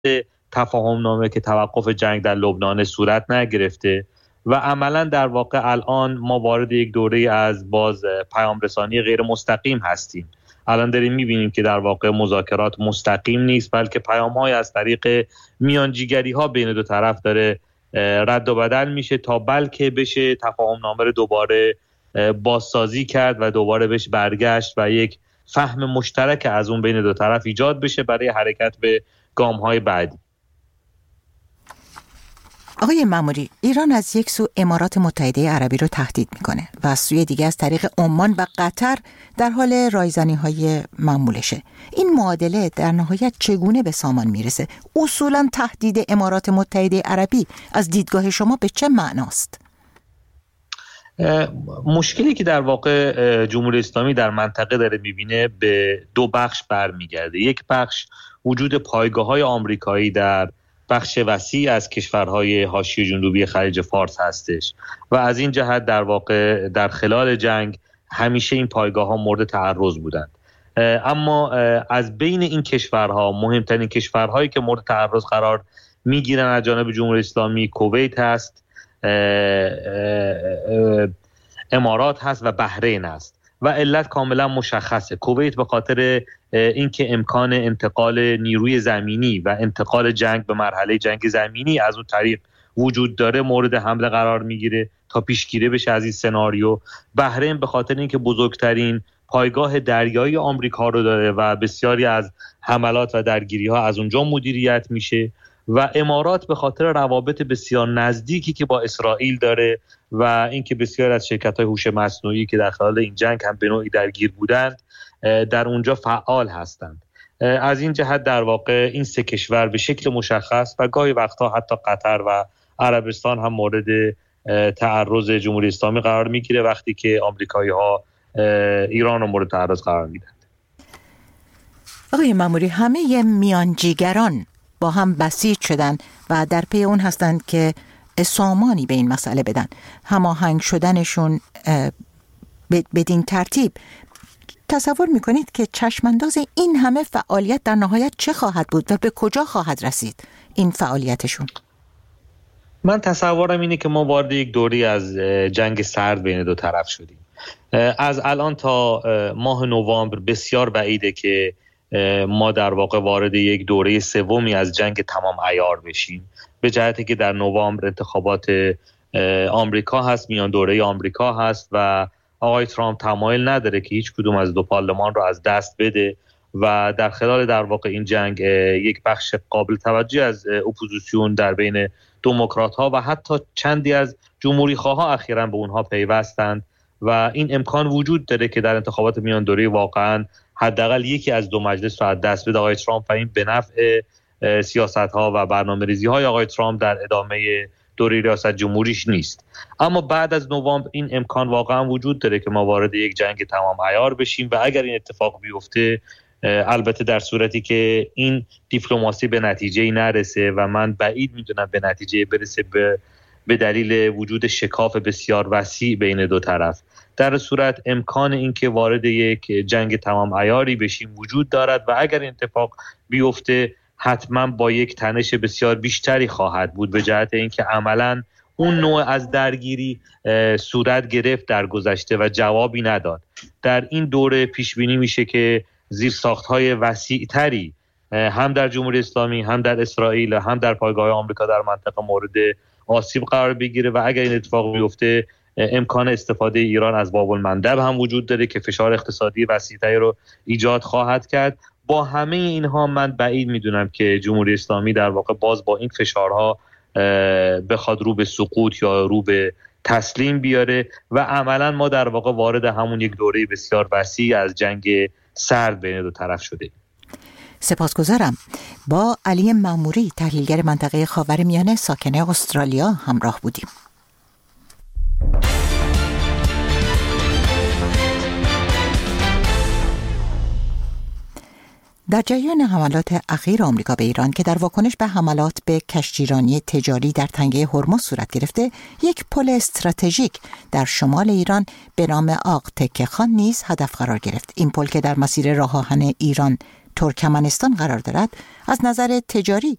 تفاهمنامه که توقف جنگ در لبنان صورت نگرفته و عملا در واقع الان ما وارد یک دوره از باز پیام رسانی غیر مستقیم هستیم. الان داریم میبینیم که در واقع مذاکرات مستقیم نیست، بلکه پیام‌های از طریق میانجیگری‌ها بین دو طرف داره رد و بدل میشه تا بلکه بشه تفاهمنامه رو دوباره بازسازی کرد و دوباره بهش برگشت و یک فهم مشترک از اون بین دو طرف ایجاد بشه برای حرکت به گام‌های بعدی. آقای ماموری، ایران از یک سو امارات متحده عربی رو تهدید میکنه و از سوی دیگه از طریق عمان و قطر در حال رایزنی‌های معمولشه. این معادله در نهایت چگونه به سامان میرسه؟ اصولاً تهدید امارات متحده عربی از دیدگاه شما به چه معناست؟ مشکلی که در واقع جمهوری اسلامی در منطقه داره میبینه به دو بخش برمیگرده. یک بخش وجود پایگاه‌های آمریکایی در بخش وسیع از کشورهای حاشیه جنوبی خلیج فارس هستش و از این جهت در واقع در خلال جنگ همیشه این پایگاه‌ها مورد تعرض بودند. اما از بین این کشورها مهمترین کشورهایی که مورد تعرض قرار میگیرن از جانب جمهوری اسلامی کویت هست، امارات هست و بحرین است و علت کاملا مشخصه. کویت به خاطر اینکه امکان انتقال نیروی زمینی و انتقال جنگ به مرحله جنگ زمینی از اون طریق وجود داره مورد حمله قرار میگیره تا پیشگیری بشه از این سناریو. بحرین به خاطر اینکه بزرگترین پایگاه دریایی آمریکا رو داره و بسیاری از حملات و درگیری‌ها از اونجا مدیریت میشه و امارات به خاطر روابط بسیار نزدیکی که با اسرائیل داره و اینکه بسیار از شرکت‌های هوش مصنوعی که در خلال این جنگ هم به نوعی درگیر بودند در اونجا فعال هستند. از این جهت در واقع این سه کشور به شکل مشخص و گاهی وقتا حتی قطر و عربستان هم مورد تعرض جمهوری اسلامی قرار میگیره وقتی که آمریکایی‌ها ایران رو مورد تعرض قرار میدن. آقای ماموری، همه میانجیگران با هم بسیج شدن و در پی اون هستند که سامانی به این مسئله بدن. هماهنگ شدنشون بدین ترتیب تصور میکنید که چشمانداز این همه فعالیت در نهایت چه خواهد بود و به کجا خواهد رسید این فعالیتشون؟ من تصورم اینه که ما وارد یک دوری از جنگ سرد بین دو طرف شدیم. از الان تا ماه نوامبر بسیار بعیده که ما در واقع وارد یک دوره سومی از جنگ تمام عیار بشیم، به جهتی که در نوامبر انتخابات آمریکا هست، میان دوره آمریکا هست و آقای ترامپ تمایل نداره که هیچ کدوم از دو پارلمان رو از دست بده و در خلال در واقع این جنگ یک بخش قابل توجهی از اپوزیسیون در بین دموکرات ها و حتی چندی از جمهوری خواها اخیراً به اونها پیوستند و این امکان وجود داره که در انتخابات میان دوره واقعاً حداقل یکی از دو مجلس رو از دست بده آقای ترامپ و این به نفع سیاست‌ها و برنامه‌ریزی‌های آقای ترامپ در ادامه دوره ریاست جمهوریش نیست. اما بعد از نوامبر این امکان واقعا وجود داره که ما وارد یک جنگ تمام عیار بشیم و اگر این اتفاق بیفته، البته در صورتی که این دیپلماسی به نتیجه‌ای نرسه و من بعید میدونم به نتیجه برسه به دلیل وجود شکاف بسیار وسیع بین دو طرف، در صورت امکان اینکه وارد یک جنگ تمام عیاری بشیم وجود دارد و اگر این اتفاق بیفته حتما با یک تنش بسیار بیشتری خواهد بود، به جهت اینکه عملاً اون نوع از درگیری صورت گرفت در گذشته و جوابی نداد. در این دوره پیش بینی میشه که زیرساخت‌های وسیع‌تری هم در جمهوری اسلامی، هم در اسرائیل، هم در پایگاه آمریکا در منطقه مورد آسیب قرار بگیره و اگر این اتفاق بیفته امکان استفاده ایران از باب المندب هم وجود داره که فشار اقتصادی وسیع‌تری رو ایجاد خواهد کرد. با همه اینها من بعید میدونم که جمهوری اسلامی در واقع باز با این فشارها بخواد رو به سقوط یا رو به تسلیم بیاره و عملا ما در واقع وارد همون یک دوره بسیار وسیع از جنگ سرد بین دو طرف شده. سپاسگزارم. با علی ماموری، تحلیلگر منطقه خاورمیانه ساکن استرالیا همراه بودیم. در جریان حملات اخیر آمریکا به ایران که در واکنش به حملات به کشتیرانی تجاری در تنگه هرمز صورت گرفته، یک پل استراتژیک در شمال ایران به نام آق تکه خان نیز هدف قرار گرفت. این پل که در مسیر راه آهن ایران ترکمنستان قرار دارد، از نظر تجاری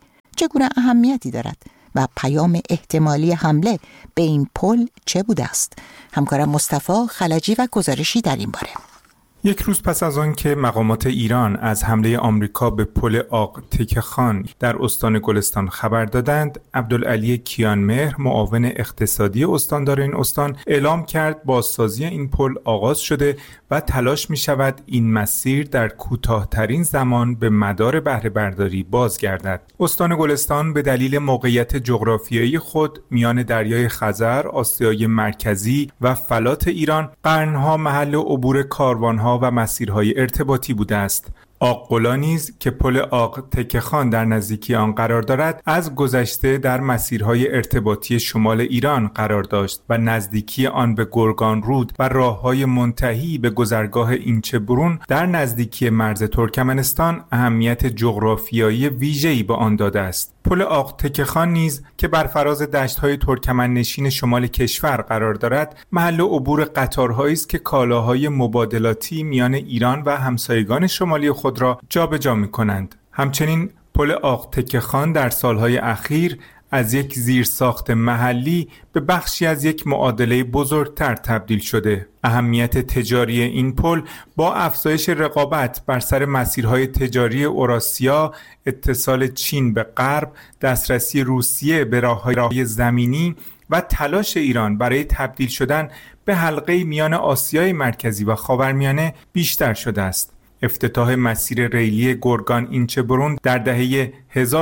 چگونه اهمیتی دارد و پیام احتمالی حمله به این پل چه بوده است؟ همکارم مصطفی خلجی و گزارشی در این باره. یک روز پس از آن که مقامات ایران از حمله آمریکا به پل آق تکه خان در استان گلستان خبر دادند، عبدالعلی کیانمهر معاون اقتصادی استاندار این استان اعلام کرد بازسازی این پل آغاز شده و تلاش می شود این مسیر در کوتاه‌ترین زمان به مدار بهره برداری بازگردد. استان گلستان به دلیل موقعیت جغرافیایی خود میان دریای خزر، آسیای مرکزی و فلات ایران قرنها محل عبور کاروانها و مسیرهای ارتباطی بوده است. آق‌قلا نیز که پل آق تکه خان در نزدیکی آن قرار دارد، از گذشته در مسیرهای ارتباطی شمال ایران قرار داشت و نزدیکی آن به گرگان رود و راههای منتهی به گذرگاه اینچه برون در نزدیکی مرز ترکمنستان اهمیت جغرافیایی ویژه‌ای به آن داده است. پل آق تکه خان نیز که بر فراز دشت‌های ترکمن نشین شمال کشور قرار دارد، محل عبور قطارهایی است که کالاهای مبادلاتی میان ایران و همسایگان شمالی خود را جابجا می‌کنند. همچنین پل آق تکه خان در سالهای اخیر از یک زیرساخت محلی به بخشی از یک معادله بزرگتر تبدیل شده. اهمیت تجاری این پل با افزایش رقابت بر سر مسیرهای تجاری اوراسیا، اتصال چین به غرب، دسترسی روسیه به راههای زمینی و تلاش ایران برای تبدیل شدن به حلقه میان آسیای مرکزی و خاورمیانه بیشتر شده است. افتتاح مسیر ریلی گرگان اینچه برون در دهه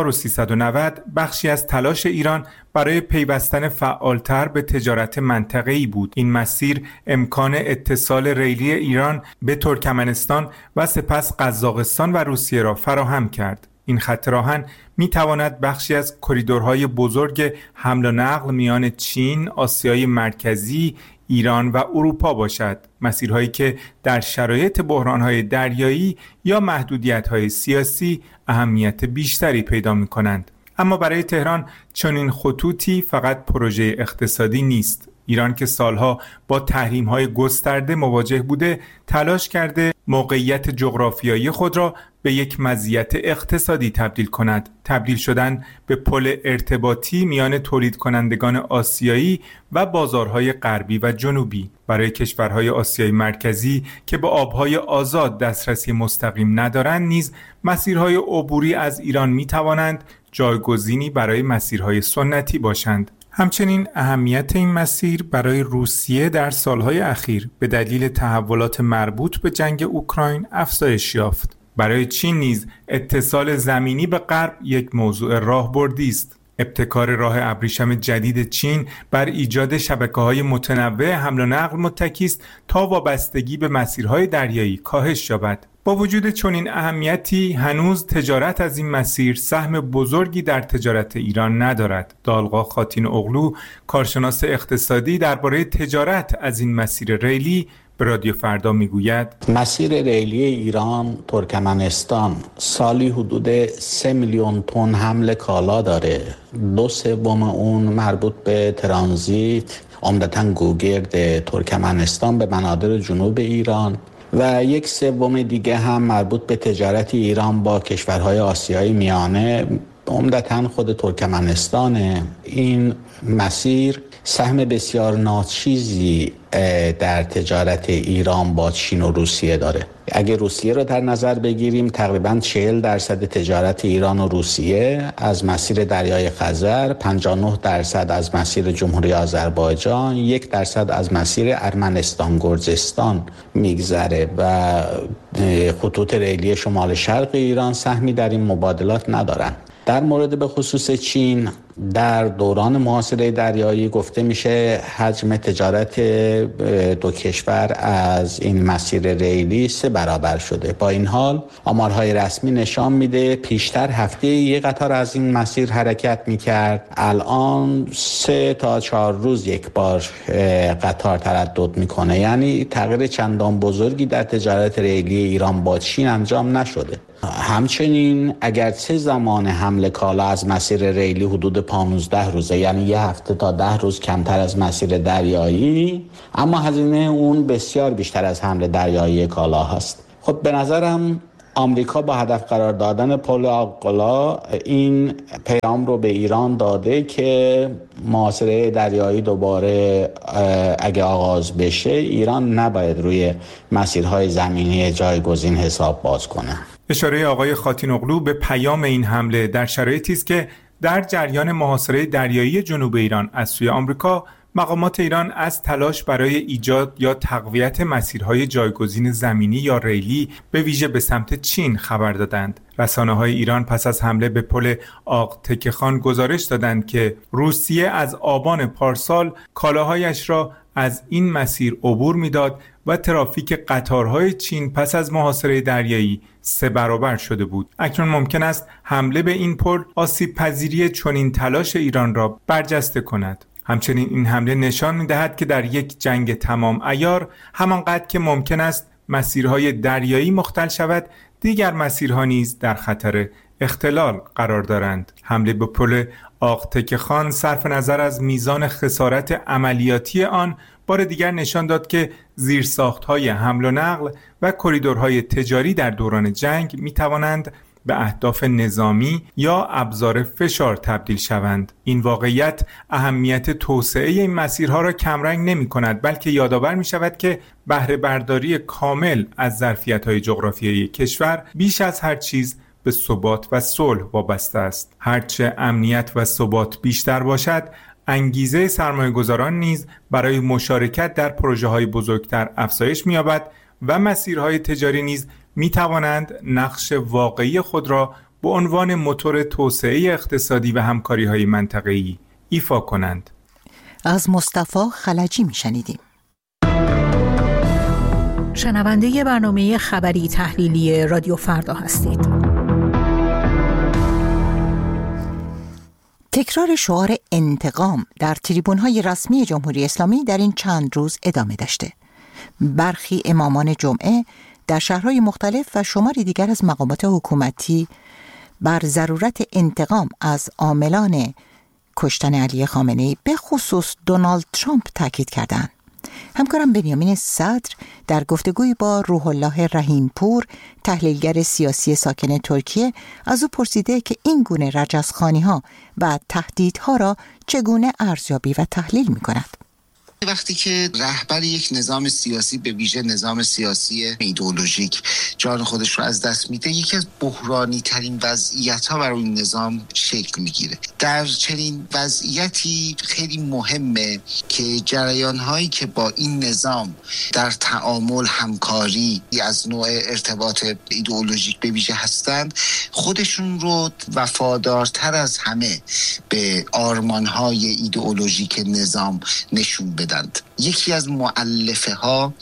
1390 بخشی از تلاش ایران برای پیوستن فعالتر به تجارت منطقه‌ای بود. این مسیر امکان اتصال ریلی ایران به ترکمنستان و سپس قزاقستان و روسیه را فراهم کرد. این خط راهن می تواند بخشی از کریدورهای بزرگ حمل و نقل میان چین، آسیای مرکزی، ایران و اروپا باشد. مسیرهایی که در شرایط بحرانهای دریایی یا محدودیت‌های سیاسی اهمیت بیشتری پیدا می‌کنند. اما برای تهران چنین خطوطی فقط پروژه اقتصادی نیست. ایران که سالها با تحریم‌های گسترده مواجه بوده، تلاش کرده موقعیت جغرافیایی خود را به یک مزیت اقتصادی تبدیل کند. تبدیل شدن به پل ارتباطی میان تولید کنندگان آسیایی و بازارهای غربی و جنوبی. برای کشورهای آسیای مرکزی که به آبهای آزاد دسترسی مستقیم ندارند نیز مسیرهای عبوری از ایران می توانند جایگزینی برای مسیرهای سنتی باشند. همچنین اهمیت این مسیر برای روسیه در سالهای اخیر به دلیل تحولات مربوط به جنگ اوکراین افزایش یافت. برای چین نیز اتصال زمینی به غرب یک موضوع راهبردی است. ابتکار راه ابریشم جدید چین بر ایجاد شبکه‌های متنوع حمل و نقل متکی است تا وابستگی به مسیرهای دریایی کاهش یابد. با وجود چنین اهمیتی هنوز تجارت از این مسیر سهم بزرگی در تجارت ایران ندارد. دالغا خاتین اغلو، کارشناس اقتصادی، درباره تجارت از این مسیر ریلی به رادیو فردا میگوید: مسیر ریلی ایران ترکمنستان سالی حدود 3 میلیون تن حمل کالا داره. 2/3 اون مربوط به ترانزیت عمدتاً گوگرد ترکمنستان به مناطق جنوب ایران و 1/3 دیگه هم مربوط به تجارت ایران با کشورهای آسیای میانه، عمدتاً خود ترکمنستانه. این مسیر سهم بسیار ناچیزی در تجارت ایران با چین و روسیه داره. اگه روسیه رو در نظر بگیریم، تقریباً 40% تجارت ایران و روسیه از مسیر دریای خزر، 59% از مسیر جمهوری آذربایجان، 1% از مسیر ارمنستان گرجستان میگذره و خطوط ریلی شمال شرق ایران سهمی در این مبادلات ندارن. در مورد به خصوص چین، در دوران محاصره دریایی گفته میشه حجم تجارت دو کشور از این مسیر ریلی 3 برابر شده. با این حال آمارهای رسمی نشان میده پیشتر هفته یک قطار از این مسیر حرکت میکرد، الان 3 تا 4 روز یک بار قطار تردد میکنه. یعنی تغییر چندان بزرگی در تجارت ریلی ایران با چین انجام نشده. همچنین اگرچه زمان حمل کالا از مسیر ریلی حدود 15 روزه، یعنی 1 هفته تا 10 روز کمتر از مسیر دریایی، اما هزینه اون بسیار بیشتر از حمل دریایی کالا هست. خب به نظرم آمریکا با هدف قرار دادن پل آقلا این پیام رو به ایران داده که محاصره دریایی دوباره اگه آغاز بشه ایران نباید روی مسیرهای زمینی جایگزین حساب باز کنه. اشاره آقای خاتین‌اغلو به پیام این حمله در شرایطی است که در جریان محاصره دریایی جنوب ایران از سوی آمریکا مقامات ایران از تلاش برای ایجاد یا تقویت مسیرهای جایگزین زمینی یا ریلی به ویژه به سمت چین خبر دادند. رسانه‌های ایران پس از حمله به پل آق تکه خان گزارش دادند که روسیه از آبان پارسال کالاهایش را از این مسیر عبور می‌داد و ترافیک قطارهای چین پس از محاصره دریایی 3 برابر شده بود. اکنون ممکن است حمله به این پل آسیب پذیری چنین تلاش ایران را برجسته کند. همچنین این حمله نشان می‌دهد که در یک جنگ تمام عیار همانقدر که ممکن است مسیرهای دریایی مختل شود، دیگر مسیرها نیز در خطر اختلال قرار دارند. حمله به پل آق تکه خان صرف نظر از میزان خسارت عملیاتی آن بار دیگر نشان داد که زیرساخت‌های حمل و نقل و کریدورهای تجاری در دوران جنگ می‌توانند به اهداف نظامی یا ابزار فشار تبدیل شوند. این واقعیت اهمیت توسعه این مسیرها را کمرنگ نمی کند، بلکه یادآور می شود که بهره برداری کامل از ظرفیت‌های جغرافیایی کشور بیش از هر چیز به ثبات و صلح وابسته است. هرچه امنیت و ثبات بیشتر باشد، انگیزه سرمایه‌گذاران نیز برای مشارکت در پروژه‌های بزرگتر افزایش می‌یابد و مسیرهای تجاری نیز می توانند نقش واقعی خود را به عنوان موتور توسعه اقتصادی و همکاری‌های منطقه‌ای ایفا کنند. از مصطفی خلجی می شنیدیم. شنونده برنامه خبری تحلیلی رادیو فردا هستید. تکرار شعار انتقام در تریبون‌های رسمی جمهوری اسلامی در این چند روز ادامه داشته. برخی امامان جمعه در شهرهای مختلف و شماری دیگر از مقامات حکومتی بر ضرورت انتقام از عاملان کشتن علی خامنه‌ای به خصوص دونالد ترامپ تاکید کردند. همکارم بنیامین صدر در گفتگوی با روح الله رحیمپور، تحلیلگر سیاسی ساکن ترکیه، از او پرسیده که این گونه رجزخوانی‌ها و تهدیدها را چگونه ارزیابی و تحلیل می‌کند. وقتی که رهبر یک نظام سیاسی، به ویژه نظام سیاسی ایدئولوژیک، جان خودش رو از دست میده، یکی از بحرانی ترین وضعیت ها برای این نظام شکل میگیره. در چنین وضعیتی خیلی مهمه که جریان هایی که با این نظام در تعامل، همکاری از نوع ارتباط ایدئولوژیک به ویژه هستند، خودشون رو وفادارتر از همه به آرمان های ایدئولوژیک نظام نشون بدن. یکی از مؤلفه ها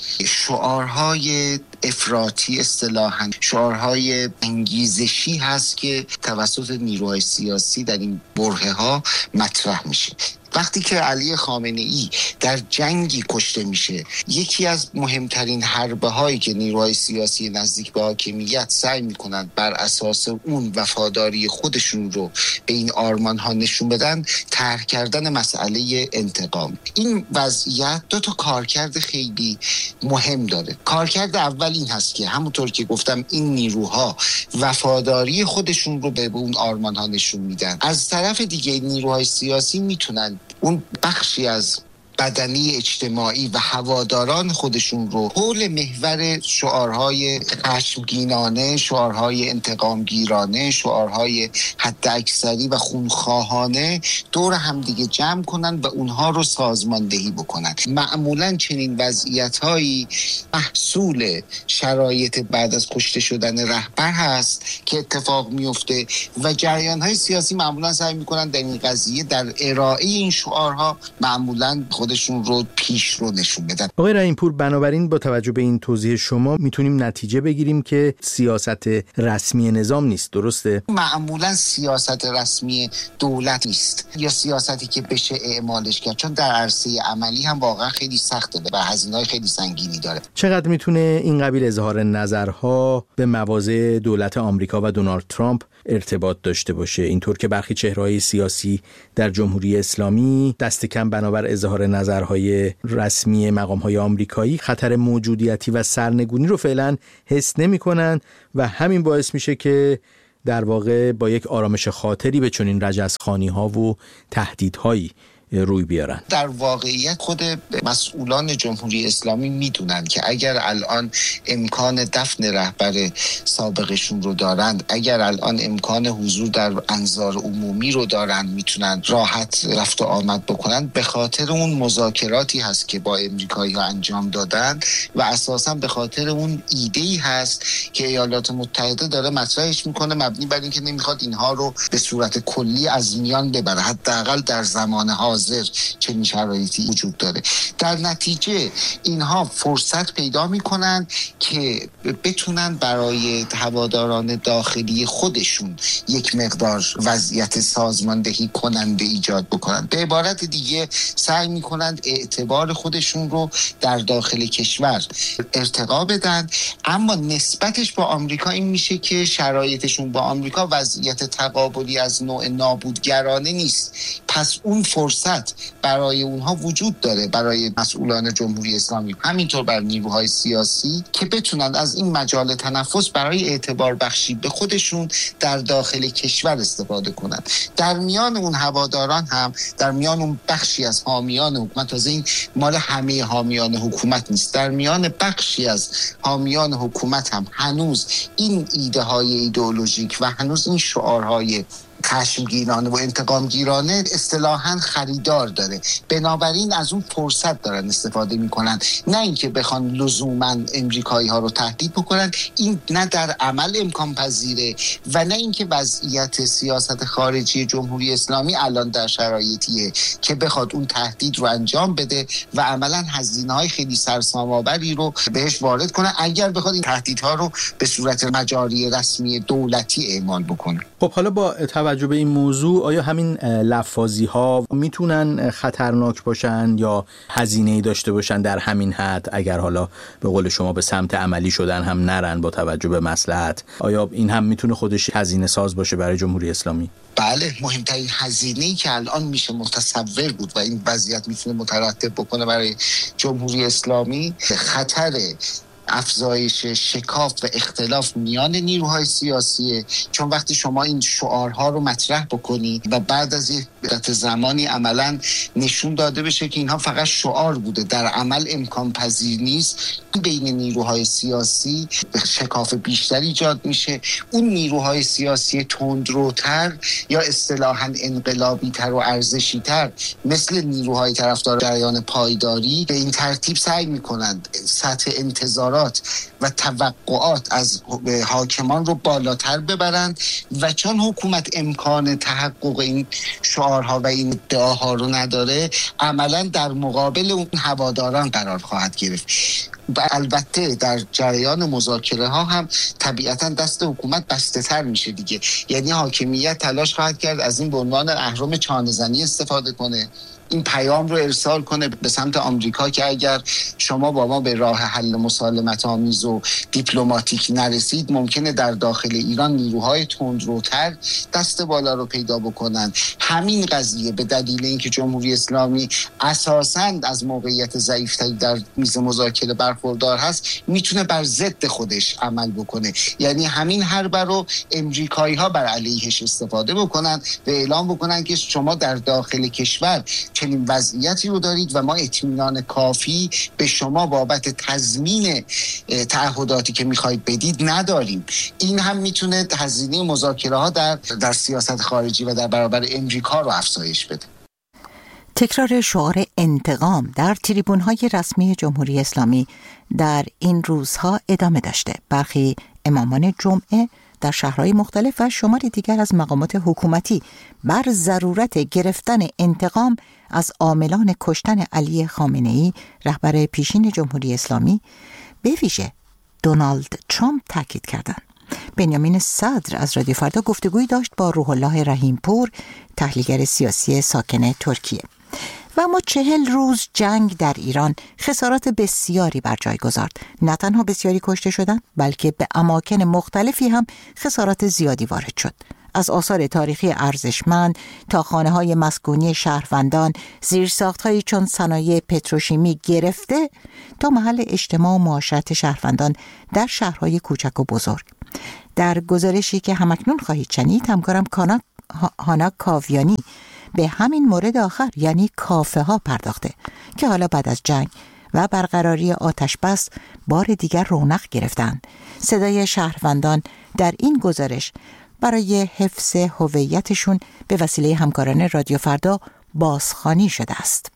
شعارهای افراطی، اصطلاحاً شعارهای انگیزشی هست که توسط نیروهای سیاسی در این برهه ها مطرح میشه. وقتی که علی خامنه‌ای در جنگی کشته میشه، یکی از مهمترین حربه هایی که نیروهای سیاسی نزدیک به حاکمیت سعی میکنند بر اساس اون وفاداری خودشون رو به این آرمان ها نشون بدن، طرح کردن مسئله انتقام. این وضعیت دو تا کارکرد خیلی مهم داره. کارکرد اول این هست که همونطور که گفتم این نیروها وفاداری خودشون رو به اون آرمان ها نشون میدن. از طرف دیگه نیروهای سیاسی میتونن اون بخشی از بدنی اجتماعی و هواداران خودشون رو حول محور شعارهای خشمگینانه، شعارهای انتقامگیرانه، شعارهای حداکثری و خونخواهانه دور هم دیگه جمع کنن و اونها رو سازماندهی بکنن. معمولاً چنین وضعیت‌هایی محصول شرایط بعد از کشته شدن رهبر هست که اتفاق میفته و جریان‌های سیاسی معمولاً سعی می‌کنن در این قضیه، در ارائه این شعارها معمولاً خودشون رو پیش رو نشون بدن. آقای رحیمپور، بنابراین با توجه به این توضیح شما میتونیم نتیجه بگیریم که سیاست رسمی نظام نیست، درسته؟ معمولا سیاست رسمی دولت نیست یا سیاستی که بشه اعمالش کرد، چون در عرصه عملی هم واقعا خیلی سخته و هزینه‌های خیلی سنگینی داره. چقدر میتونه این قبیل اظهار نظرها به مواضع دولت آمریکا و دونالد ترامپ ارتباط داشته باشه، اینطور که برخی چهره‌های سیاسی در جمهوری اسلامی دست کم بنابر اظهار نظرهای رسمی مقام‌های آمریکایی خطر موجودیتی و سرنگونی رو فعلا حس نمی‌کنن و همین باعث میشه که در واقع با یک آرامش خاطری به چنین رجزخوانی‌ها و تهدیدهایی روی بیارن. در واقعیت خود مسئولان جمهوری اسلامی میدونن که اگر الان امکان دفن رهبر سابقشون رو دارند، اگر الان امکان حضور در انظار عمومی رو دارن، میتونن راحت رفت و آمد بکنن به خاطر اون مذاکراتی هست که با امریکایی‌ها انجام دادن و اساساً به خاطر اون ایده‌ای هست که ایالات متحده داره مطرحش میکنه، مبنی بر اینکه نمیخواد اینها رو به صورت کلی از میان ببره، حداقل در زمان حاضر چنین شرایطی وجود داره. در نتیجه اینها فرصت پیدا میکنن که بتونن برای هواداران داخلی خودشون یک مقدار وضعیت سازماندهی کننده ایجاد بکنن. به عبارت دیگه سعی میکنن اعتبار خودشون رو در داخل کشور ارتقا بدن، اما نسبتش با آمریکا این میشه که شرایطشون با آمریکا وضعیت تقابلی از نوع نابودگرانه نیست. پس اون فرصت برای اونها وجود داره، برای مسئولان جمهوری اسلامی، همینطور بر نیروهای سیاسی، که بتونن از این مجال تنفس برای اعتبار بخشی به خودشون در داخل کشور استفاده کنن. در میان اون هواداران هم، در میان اون بخشی از حامیان حکومت، تازه این مال همه حامیان حکومت نیست، در میان بخشی از حامیان حکومت هم هنوز این ایده های ایدئولوژیک و هنوز این شعارهای خشمگینانه و انتقامگیرانه اصطلاحاً خریدار داره. بنابراین از اون فرصت دارن استفاده میکنن، نه اینکه بخوان لزوماً امریکایی ها رو تهدید بکنن. این نه در عمل امکان پذیره و نه اینکه وضعیت سیاست خارجی جمهوری اسلامی الان در شرایطیه که بخواد اون تهدید رو انجام بده و عملاً هزینه‌های خیلی سرسام‌آوری رو بهش وارد کنه اگر بخواد این تهدیدها رو به صورت مجاری رسمی دولتی اعمال بکنه. خب حالا با توجه به این موضوع آیا همین لفاظی ها میتونن خطرناک باشن یا هزینه‌ای داشته باشن در همین حد، اگر حالا به قول شما به سمت عملی شدن هم نرن با توجه به مصلحت؟ آیا این هم میتونه خودش هزینه ساز باشه برای جمهوری اسلامی؟ بله، مهمترین هزینه‌ای که الان میشه متصور بود و این وضعیت میتونه مترتب بکنه برای جمهوری اسلامی خطر افزایش شکاف و اختلاف میان نیروهای سیاسیه. چون وقتی شما این شعارها رو مطرح بکنی و بعد از یک مدت زمانی عملاً نشون داده بشه که اینها فقط شعار بوده، در عمل امکان پذیر نیست، بین نیروهای سیاسی شکاف بیشتری ایجاد میشه. اون نیروهای سیاسی تندروتر یا اصطلاحاً انقلابی تر و ارزشی تر مثل نیروهای طرفدار جریان پایداری به این ترتیب سعی میکنند سطح انتظارات و توقعات از حاکمان رو بالاتر ببرند و چون حکومت امکان تحقق این شعارها و این ادعاها رو نداره، عملاً در مقابل اون هواداران قرار خواهد گرفت. و البته در جریان مذاکره ها هم طبیعتا دست حکومت بسته تر میشه دیگه، یعنی حاکمیت تلاش خواهد کرد از این به عنوان اهرم چانه‌زنی استفاده کنه، این پیام رو ارسال کنه به سمت آمریکا که اگر شما با ما به راه حل مسالمت آمیز و دیپلماتیک نرسید، ممکنه در داخل ایران نیروهای تندروتر دست بالا رو پیدا بکنن. همین قضیه به دلیل اینکه جمهوری اسلامی اساساً از موقعیت ضعیف‌تری در میز مذاکره برخوردار هست، میتونه بر ضد خودش عمل بکنه. یعنی همین حربه رو امریکایی‌ها بر علیهش استفاده بکنن و اعلام بکنن که شما در داخل کشور چنین وضعیتی رو دارید و ما اطمینان کافی به شما بابت تضمین تعهداتی که میخواید بدید نداریم. این هم میتونه هزینه مذاکره ها در سیاست خارجی و در برابر امریکا رو افزایش بده. تکرار شعار انتقام در تریبون‌های رسمی جمهوری اسلامی در این روزها ادامه داشته. برخی امامان جمعه در شهرهای مختلف و شماری دیگر از مقامات حکومتی بر ضرورت گرفتن انتقام از عاملان کشتن علی خامنه‌ای رهبر پیشین جمهوری اسلامی به ویژه دونالد ترامپ تاکید کردند. بنیامین صدر از رادیو فردا گفتگویی داشت با روح الله رحیمپور، تحلیلگر سیاسی ساکن ترکیه. و اما 40 روز جنگ در ایران خسارات بسیاری بر جای گذارد. نه تنها بسیاری کشته شدند، بلکه به اماکن مختلفی هم خسارات زیادی وارد شد. از آثار تاریخی ارزشمند تا خانه‌های مسکونی شهروندان، زیرساخت‌هایی چون صنایع پتروشیمی گرفته تا محل اجتماع و معاشرت شهروندان در شهرهای کوچک و بزرگ. در گزارشی که همکنون خواهید شنید، همکارم هانا کاویانی به همین مورد آخر یعنی کافه ها پرداخته که حالا بعد از جنگ و برقراری آتش بس بار دیگر رونق گرفتند. صدای شهروندان در این گزارش برای حفظ هویتشون به وسیله همکاران رادیو فردا بازخوانی شده است.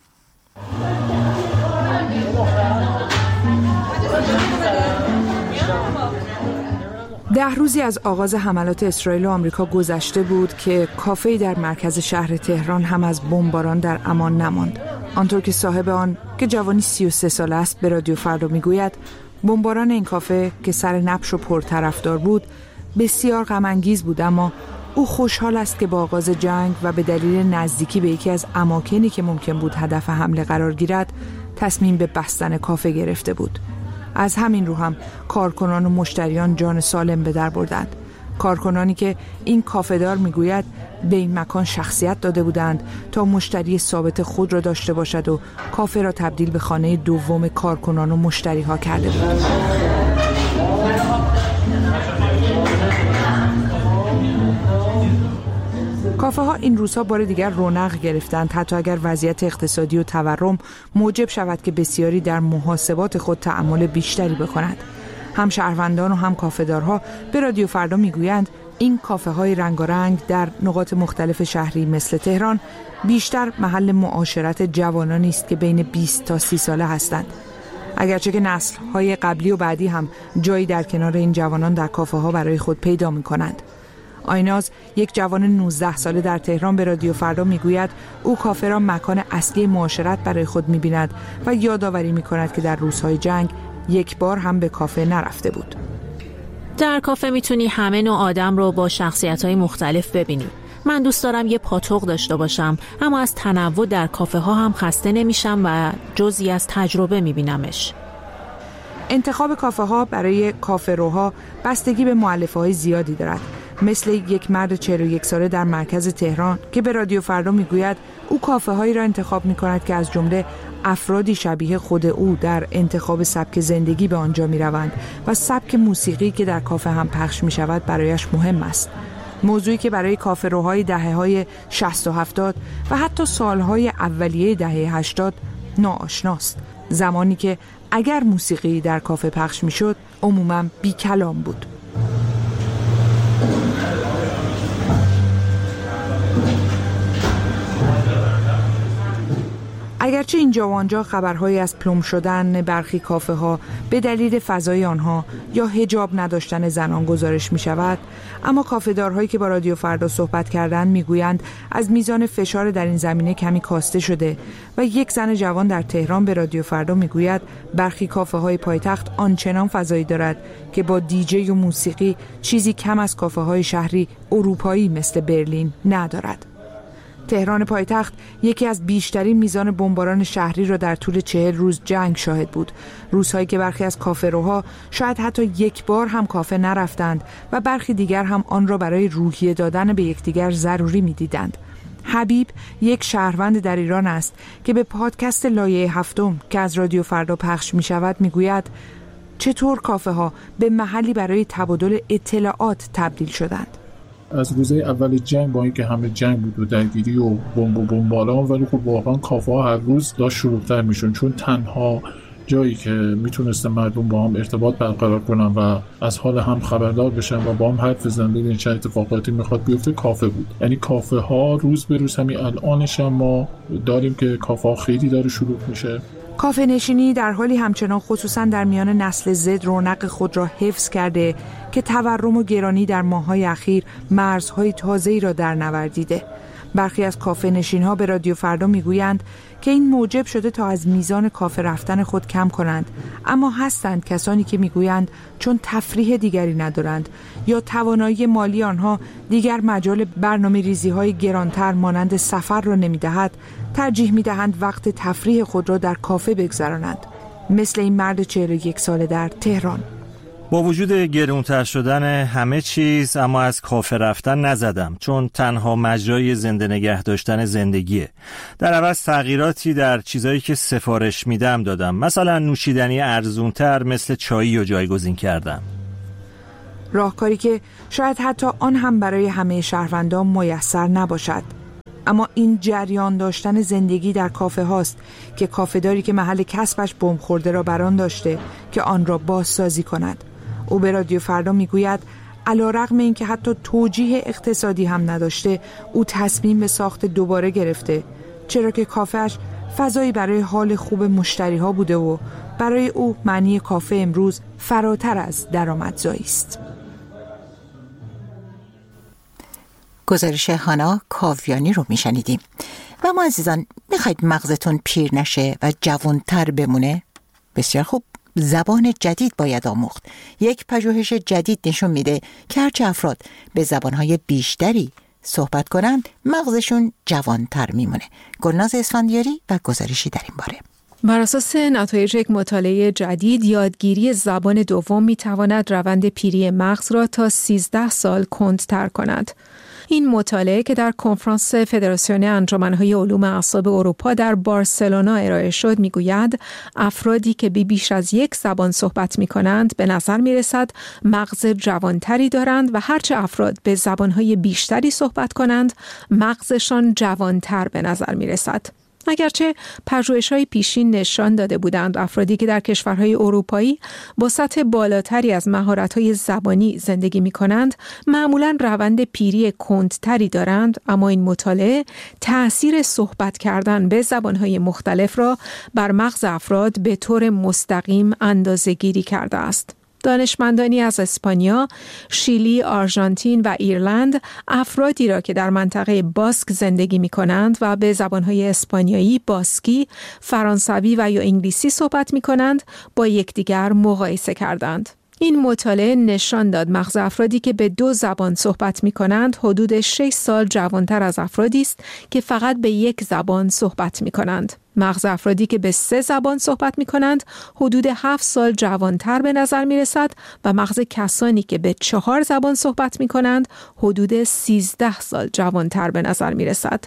ده روزی از آغاز حملات اسرائیل و آمریکا گذشته بود که کافه‌ای در مرکز شهر تهران هم از بمباران در امان نماند. آنطور که صاحب آن که جوانی 33 ساله است به رادیو فردا میگوید، بمباران این کافه که سر نبش و پرطرفدار بود بسیار غم انگیز بود، اما او خوشحال است که با آغاز جنگ و به دلیل نزدیکی به یکی از اماکنی که ممکن بود هدف حمله قرار گیرد تصمیم به بستن کافه گرفته بود. از همین رو هم کارکنان و مشتریان جان سالم به در بردند. کارکنانی که این کافه‌دار میگوید به این مکان شخصیت داده بودند تا مشتری ثابت خود را داشته باشد و کافه را تبدیل به خانه دوم کارکنان و مشتری ها کرده بود. کافه ها این روزها بار دیگر رونق گرفتند، حتی اگر وضعیت اقتصادی و تورم موجب شود که بسیاری در محاسبات خود تأمل بیشتری بکنند. هم شهروندان و هم کافه‌دارها به رادیو فردا میگویند این کافه های رنگارنگ در نقاط مختلف شهری مثل تهران بیشتر محل معاشرت جوانانی است که بین 20 تا 30 ساله هستند. اگرچه که نسل های قبلی و بعدی هم جایی در کنار این جوانان در کافه ها برای خود پیدا می‌کنند. آیناز، یک جوان 19 ساله در تهران، به رادیو فردا میگوید او کافه را مکان اصلی معاشرت برای خود می‌بیند و یادآوری می‌کند که در روزهای جنگ یک بار هم به کافه نرفته بود. در کافه میتونی همه نوع آدم رو با شخصیت‌های مختلف ببینی. من دوست دارم یه پاتوق داشته باشم، اما از تنوع در کافه ها هم خسته نمیشم و جزئی از تجربه میبینمش. انتخاب کافه ها برای کافه روها بستگی به مؤلفه‌های زیادی دارد، مثل یک مرد 41 ساله در مرکز تهران که به رادیو فردا میگوید او کافه هایی را انتخاب میکند که از جمله افرادی شبیه خود او در انتخاب سبک زندگی به آنجا میروند و سبک موسیقی که در کافه هم پخش میشود برایش مهم است. موضوعی که برای کافه روهای دهه‌های 60 و 70 و حتی سالهای اولیه دهه 80 ناآشناست، زمانی که اگر موسیقی در کافه پخش میشد عموماً بی کلام بود. اگرچه اینجا و آنجا خبرهایی از پلم شدن برخی کافه ها به دلیل فضای آنها یا حجاب نداشتن زنان گزارش می شود، اما کافه دارهایی که با رادیو فردا صحبت کردند می گویند از میزان فشار در این زمینه کمی کاسته شده و یک زن جوان در تهران به رادیو فردا می گوید برخی کافه های پایتخت آنچنان فضایی دارد که با دیجی و موسیقی چیزی کم از کافه های شهری اروپایی مثل برلین ندارد. تهران پایتخت یکی از بیشترین میزان بمباران شهری را در طول 40 روز جنگ شاهد بود. روزهایی که برخی از کافه روها شاید حتی یک بار هم کافه نرفتند و برخی دیگر هم آن را برای روحیه دادن به یکدیگر ضروری می‌دیدند. حبیب یک شهروند در ایران است که به پادکست لایه هفتم که از رادیو فردا پخش می‌شود می‌گوید چطور کافه ها به محلی برای تبادل اطلاعات تبدیل شدند. از روزهای اول جنگ با اینکه همه جنگ بود و درگیری و بمباران، ولی خب واقعا کافه ها هر روز داشت شلوغ‌تر میشن، چون تنها جایی که میتونسته مردم با هم ارتباط برقرار کنن و از حال هم خبردار بشن و با هم حرف بزنن ببینن چه اتفاقاتی میخواد بیفته کافه بود. یعنی کافه ها روز به روز، همین الانش هم ما داریم که کافه ها خیلی داره شلوغ میشه. کافه نشینی در حالی همچنان خصوصا در میان نسل زد رونق خود را حفظ کرده که تورم و گرانی در ماه‌های اخیر مرزهای تازه‌ای را در نوردیده. برخی از کافه نشین‌ها به رادیو فردا میگویند که این موجب شده تا از میزان کافه رفتن خود کم کنند، اما هستند کسانی که میگویند چون تفریح دیگری ندارند یا توانایی مالی آنها دیگر مجال برنامه‌ریزی‌های گرانتر مانند سفر را نمی‌دهد، ترجیح می‌دهند وقت تفریح خود را در کافه بگذرانند، مثل این مرد 41 ساله در تهران. با وجود گرونتر شدن همه چیز اما از کافه رفتن نزدم، چون تنها مجرای زنده نگه داشتن زندگیه. در عوض تغییراتی در چیزایی که سفارش میدم دادم. مثلا نوشیدنی ارزونتر مثل چایی رو جایگزین کردم. راهکاری که شاید حتی آن هم برای همه شهروندان میسر نباشد. اما این جریان داشتن زندگی در کافه هاست که کافه‌داری که محل کسبش بمب خورده را بران داشته که آن را بازسازی کند. او به رادیو فردا میگوید علی‌رغم اینکه حتی توجیه اقتصادی هم نداشته، او تصمیم به ساخت دوباره گرفته، چرا که کافه‌اش فضایی برای حال خوب مشتری‌ها بوده و برای او معنی کافه امروز فراتر از درآمدزایی است. گزارش هانا کاویانی رو میشنیدیم. و ما عزیزان، میخواید مغزتون پیر نشه و جوانتر بمونه؟ بسیار خوب، زبان جدید باید آموخت. یک پژوهش جدید نشون میده که هرچه افراد به زبانهای بیشتری صحبت کنند، مغزشون جوانتر میمونه. گلناز اسفندیاری و گزارشی در این باره. بر اساس نتایج یک مطالعه جدید، یادگیری زبان دوم میتواند روند پیری مغز را تا 13 سال کندتر کند. این مطالعه که در کنفرانس فدراسیون انجمن‌های علوم اعصاب اروپا در بارسلونا ارائه شد میگوید افرادی که بیش از یک زبان صحبت می‌کنند به نظر می‌رسد مغز جوانتری دارند و هرچه افراد به زبان‌های بیشتری صحبت کنند مغزشان جوانتر به نظر می‌رسد. اگرچه پژوهش‌های پیشین نشان داده بودند افرادی که در کشورهای اروپایی با سطح بالاتری از مهارت‌های زبانی زندگی می‌کنند معمولاً روند پیری کندتری دارند، اما این مطالعه تأثیر صحبت کردن به زبان‌های مختلف را بر مغز افراد به طور مستقیم اندازه‌گیری کرده است. دانشمندانی از اسپانیا، شیلی، آرژانتین و ایرلند افرادی را که در منطقه باسک زندگی می کنند و به زبانهای اسپانیایی، باسکی، فرانسوی و یا انگلیسی صحبت می کنند با یکدیگر مقایسه کردند. این مطالعه نشان داد مغز افرادی که به 2 زبان صحبت می کنند حدود 6 سال جوانتر از افرادی است که فقط به 1 زبان صحبت می کنند. مغز افرادی که به 3 زبان صحبت می کنند حدود 7 سال جوانتر به نظر می رسد و مغز کسانی که به 4 زبان صحبت می کنند حدود 13 سال جوانتر به نظر می رسد.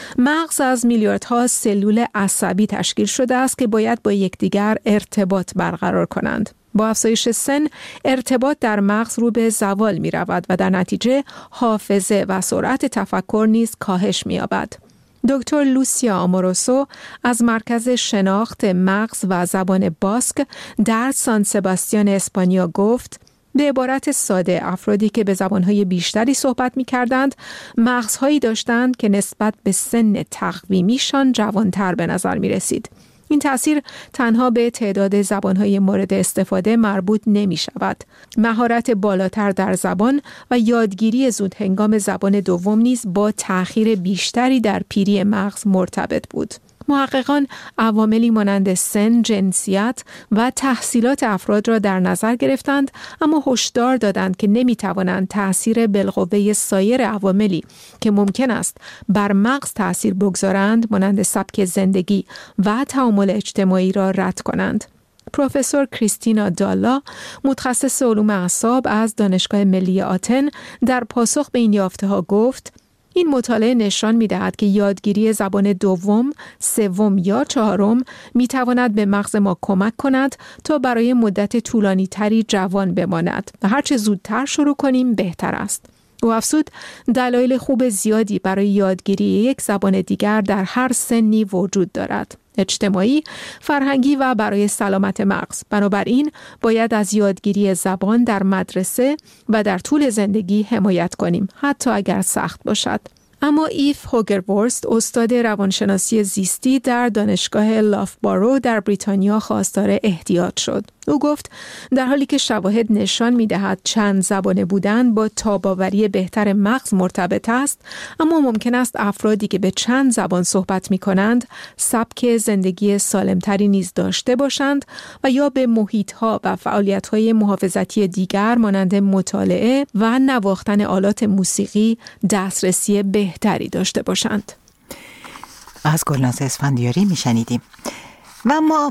مغز از میلیاردها سلول عصبی تشکیل شده است که باید با یکدیگر ارتباط برقرار کنند. با افزایش سن ارتباط در مغز رو به زوال می رود و در نتیجه حافظه و سرعت تفکر نیز کاهش می یابد. دکتر لوسیا آموروسو از مرکز شناخت مغز و زبان باسک در سان سباستیان اسپانیا گفت: به عبارت ساده افرادی که به زبانهای بیشتری صحبت می کردند مغزهایی داشتند که نسبت به سن تقویمیشان جوانتر به نظر می رسید. این تأثیر تنها به تعداد زبانهای مورد استفاده مربوط نمی شود. مهارت بالاتر در زبان و یادگیری زود هنگام زبان دوم نیز با تأخیر بیشتری در پیری مغز مرتبط بود. محققان عواملی مانند سن، جنسیت و تحصیلات افراد را در نظر گرفتند، اما هشدار دادند که نمی‌توانند تأثیر بالقوه سایر عواملی که ممکن است بر مغز تأثیر بگذارند مانند سبک زندگی و تعامل اجتماعی را رد کنند. پروفسور کریستینا دالا، متخصص علوم اعصاب از دانشگاه ملی آتن، در پاسخ به این یافته‌ها گفت: این مطالعه نشان می‌دهد که یادگیری زبان دوم، سوم یا چهارم می‌تواند به مغز ما کمک کند تا برای مدت طولانی تری جوان بماند و هرچه زودتر شروع کنیم بهتر است. او افزود دلایل خوب زیادی برای یادگیری یک زبان دیگر در هر سنی وجود دارد: اجتماعی، فرهنگی و برای سلامت مغز. بنابراین باید از یادگیری زبان در مدرسه و در طول زندگی حمایت کنیم، حتی اگر سخت باشد. اما ایف هوگرورست، استاد روانشناسی زیستی در دانشگاه لافبارو در بریتانیا، خواستار احتیاط شد. او گفت در حالی که شواهد نشان می‌دهد چند زبانه بودن با تاب‌آوری بهتر مغز مرتبط است، اما ممکن است افرادی که به چند زبان صحبت می‌کنند سبک زندگی سالمتری نیز داشته باشند و یا به محیط‌ها و فعالیت‌های محافظتی دیگر مانند مطالعه و نواختن آلات موسیقی دسترسی بهتری داشته باشند. از گلناز اسفندیاری میشنیدیم. و ما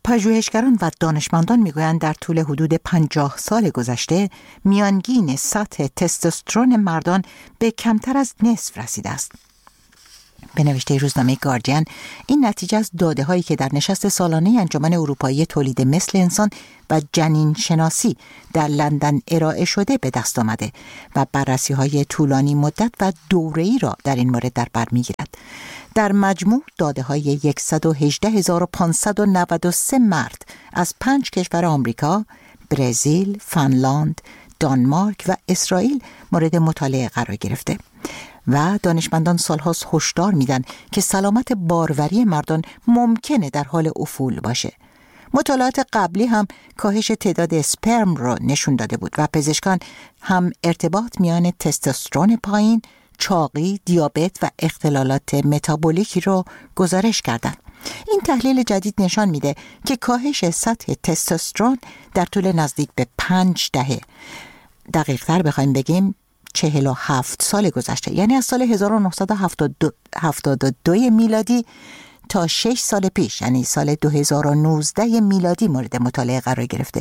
پژوهشگران و دانشمندان میگویند در طول حدود 50 سال گذشته میانگین سطح تستوسترون مردان به کمتر از نصف رسیده است. به نوشته روزنامه گاردین، این نتیجه از داده‌هایی که در نشست سالانه انجمن اروپایی تولید مثل انسان و جنین شناسی در لندن ارائه شده به دست آمده و بررسی‌های طولانی مدت و دوره‌ای را در این مورد در بر می‌گیرد. در مجموع داده‌های 118,593 مرد از 5 کشور آمریکا، برزیل، فنلاند، دانمارک و اسرائیل مورد مطالعه قرار گرفته و دانشمندان سالهاست هشدار میدن که سلامت باروری مردان ممکنه در حال افول باشه. مطالعات قبلی هم کاهش تعداد اسپرم رو نشون داده بود و پزشکان هم ارتباط میان تستوسترون پایین، چاقی، دیابت و اختلالات متابولیکی رو گزارش کردند. این تحلیل جدید نشان میده که کاهش سطح تستوسترون در طول نزدیک به 5 دهه، دقیق‌تر بخوایم بگیم 47 سال گذشته، یعنی از سال 1972 میلادی تا 6 سال پیش، یعنی سال 2019 میلادی مورد مطالعه قرار گرفته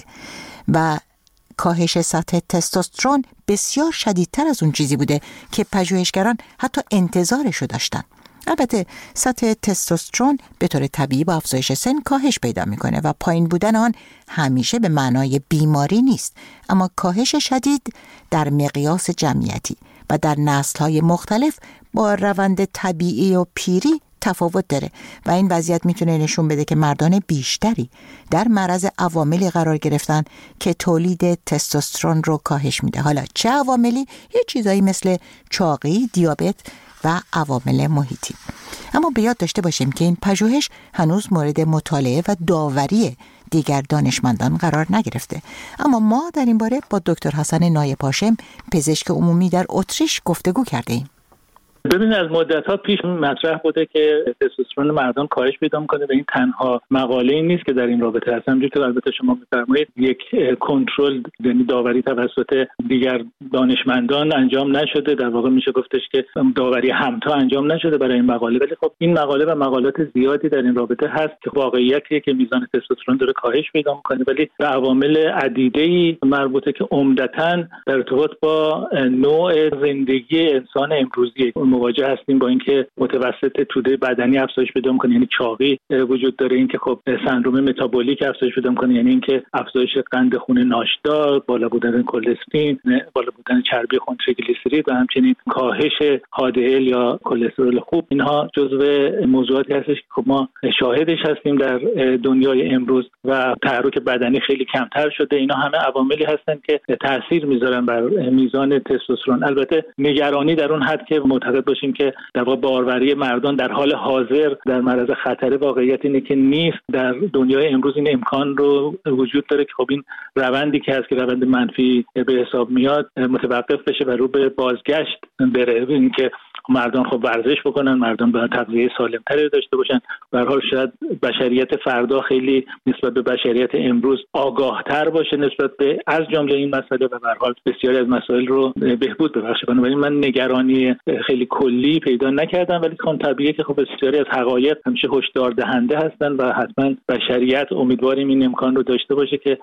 و کاهش سطح تستوسترون بسیار شدیدتر از اون چیزی بوده که پژوهشگران حتی انتظارشو داشتن. البته سطح تستوسترون به طور طبیعی با افزایش سن کاهش پیدا میکنه و پایین بودن آن همیشه به معنای بیماری نیست، اما کاهش شدید در مقیاس جمعیتی و در نسل‌های مختلف با روند طبیعی و پیری تفاوت داره و این وضعیت میتونه نشون بده که مردان بیشتری در معرض عواملی قرار گرفتن که تولید تستوسترون رو کاهش میده. حالا چه عواملی؟ یه چیزایی مثل چاقی، دیابت و عوامل محیطی. اما به یاد داشته باشیم که این پژوهش هنوز مورد مطالعه و داوری دیگر دانشمندان قرار نگرفته. اما ما در این باره با دکتر حسن نایپاشم، پزشک عمومی در اتریش گفتگو کرده ایم. ببینید از مدت‌ها پیش مطرح بوده که تستوسترون مردان کاهش پیدا می‌کنه و این تنها مقاله‌ای نیست که در این رابطه هست. همونجوری که البته شما می‌فرمایید یک کنترل، یعنی داوری توسط دیگر دانشمندان انجام نشده، در واقع میشه گفتش که داوری همتا انجام نشده برای این مقاله، ولی خب این مقاله و مقالات زیادی در این رابطه هست که واقعیتیه که میزان تستوسترون داره کاهش پیدا می‌کنه، ولی به عوامل عدیده‌ای مربوطه که عمدتاً در ارتباط با نوع زندگی انسان امروزی مواجه هستیم با اینکه متوسط توده بدنی افزایش پیدا می‌کنه، یعنی چاقی وجود داره، اینکه خب سندروم متابولیک افزایش پیدا می‌کنه، یعنی اینکه افزایش قند خون ناشتا، بالا بودن کلسترول، بالا بودن چربی خون تریگلیسیرید و همچنین کاهش HDL یا کلسترول خوب. اینها جزو موضوعاتی هستش که خب ما شاهدش هستیم در دنیای امروز و تحرک بدنی خیلی کمتر شده. اینا همه عواملی هستن که تاثیر میذارن بر میزان تستوسترون. البته نگرانی در اون حد که معتقد باشیم که در واقع باروری مردان در حال حاضر در معرض خطر، واقعیت اینه که نیست. در دنیای امروز این امکان رو وجود داره که خب این روندی که هست که روند منفی به حساب میاد متوقف بشه و رو به بازگشت بره. اینکه مردان خب ورزش بکنن، مردان باید تغذیه سالم‌تری داشته باشن. به هر حال شاید بشریت فردا خیلی نسبت به بشریت امروز آگاه‌تر باشه نسبت به از جمله این مسئله و به هر حال بسیاری از مسائل رو بهبود ببخشه. بنابراین من نگرانی خیلی کلی پیدا نکردم، ولی خب طبیعیه که خب بسیاری از حقایق همیشه هشدار دهنده هستن و حتما بشریت امیدواریم این امکان رو داشته باشه که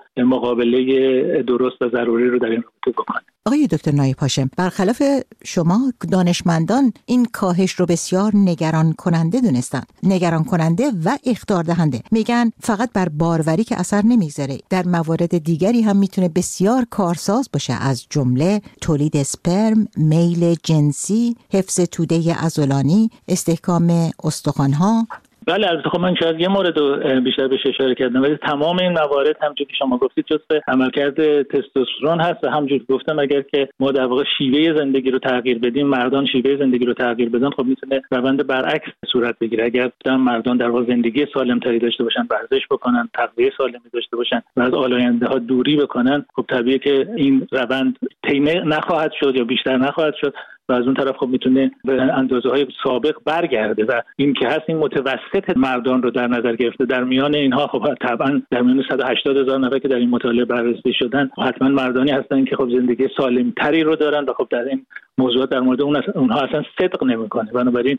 مقابله درست و ضروری رو در این رابطه بکنه. آقای دکتر نایپاشم، برخلاف شما دانشمندان این کاهش رو بسیار نگران کننده دونستن، نگران کننده و اخطار دهنده. میگن فقط بر باروری که اثر نمیگذاره، در موارد دیگری هم میتونه بسیار کارساز باشه، از جمله تولید اسپرم، میل جنسی، حفظ توده عضلانی، استحکام استخوان‌ها. بله البته خب من شاید یه مورد رو بیشتر بهش اشاره کردم، ولی تمام این موارد همونجوری که شما گفتید جزء عملکرد تستوسترون هست و همونجوری گفتم اگر که ما در واقع شیوه زندگی رو تغییر بدیم، مردان شیوه زندگی رو تغییر بدن، خب میتونه روند برعکس صورت بگیره. اگر مردان در واقع زندگی سالم‌تری داشته باشن، ورزش بکنن، تغذیه سالمی داشته باشن و از آلاینده‌ها دوری بکنن، خب طبیعیه که این روند طی نخواهد شد یا بیشتر نخواهد شد و از اون طرف خب میتونه به اندازه‌های سابق برگرده و این که هست این متوسط مردان رو در نظر گرفته. در میان اینها خب طبعا در میان 180,000 نفر که در این مطالعه بررسی شدن حتما مردانی هستن که خب زندگی سالم‌تری رو دارن و خب در این موضوعات در مورد اونها اصلا صدق نمیکنه. بنابراین